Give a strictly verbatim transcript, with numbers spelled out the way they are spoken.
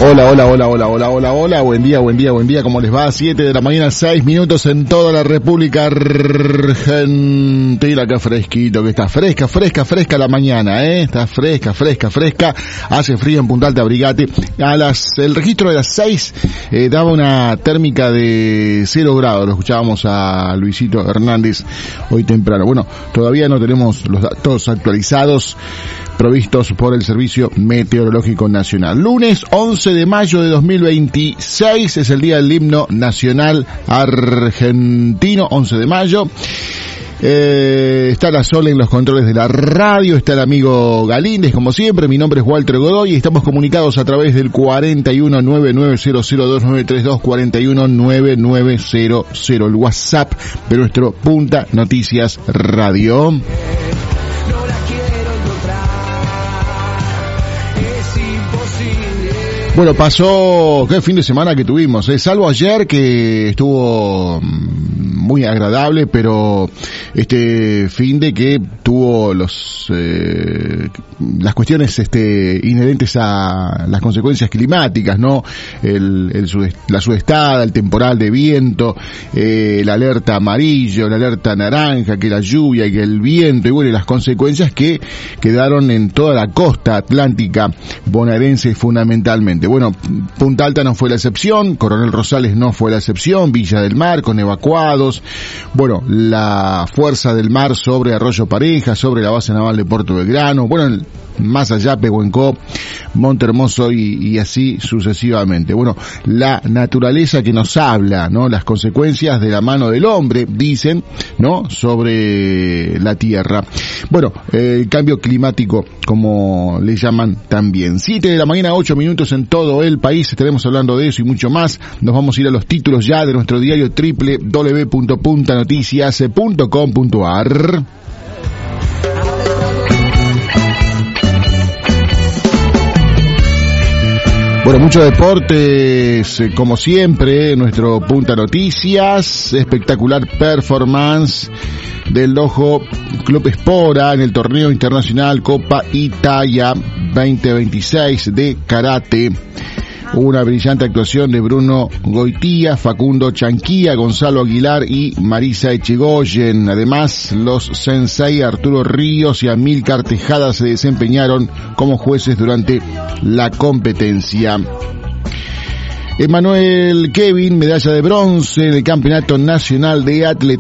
Hola, hola, hola, hola, hola, hola, hola, buen día, buen día, buen día, ¿cómo les va? siete de la mañana, seis minutos en toda la República Argentina, acá fresquito, que está fresca, fresca, fresca la mañana, eh, está fresca, fresca, fresca, hace frío en Punta Alta, abrigate. A las, el registro de las seis, eh, daba una térmica de cero grados, lo escuchábamos a Luisito Hernández hoy temprano. Bueno, todavía no tenemos los datos actualizados provistos por el Servicio Meteorológico Nacional. Lunes once de mayo de dos mil veintiséis es el día del himno nacional argentino, once de mayo. Eh, está la Sol en los controles de la radio, está el amigo Galíndez, como siempre. Mi nombre es Walter Godoy y estamos comunicados a través del cuarenta y uno nueve nueve cero cero dos nueve tres dos, cuarenta y uno nueve nueve cero cero, el WhatsApp de nuestro Punta Noticias Radio. Bueno, pasó, qué fin de semana que tuvimos, eh? Salvo ayer que estuvo muy agradable, pero este fin de que tuvo los eh, las cuestiones este inherentes a las consecuencias climáticas, ¿no? El, el sudest, la sudestada, el temporal de viento, eh, la alerta amarillo, la alerta naranja, que la lluvia y que el viento, y bueno, y las consecuencias que quedaron en toda la costa atlántica bonaerense fundamentalmente. Bueno, Punta Alta no fue la excepción, Coronel Rosales no fue la excepción, Villa del Mar con evacuados, bueno, la fuerza del mar sobre Arroyo Pareja, sobre la base naval de Puerto Belgrano, bueno, más allá Pehuenco, Montehermoso y, y así sucesivamente. Bueno, la naturaleza que nos habla, ¿no? Las consecuencias de la mano del hombre, dicen, ¿no? Sobre la tierra. Bueno, eh, el cambio climático, como le llaman también. siete de la mañana, ocho minutos en todo el país. Estaremos hablando de eso y mucho más. Nos vamos a ir a los títulos ya de nuestro diario doble u doble u doble u punto punta noticias punto com punto a r. Bueno, muchos deportes, eh, como siempre, nuestro Punta Noticias, espectacular performance del Lojo Club Espora en el torneo internacional Copa Italia veinte veintiséis de karate. Una brillante actuación de Bruno Goitía, Facundo Chanquía, Gonzalo Aguilar y Marisa Echegoyen. Además, los sensei Arturo Ríos y Amílcar Tejada se desempeñaron como jueces durante la competencia. Emanuel Kevin, medalla de bronce en el Campeonato Nacional de Atletismo